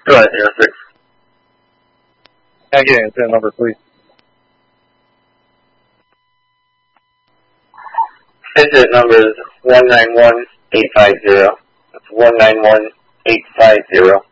Right, Air 6. Again, incident number, please. Incident number is 191850. That's 191850.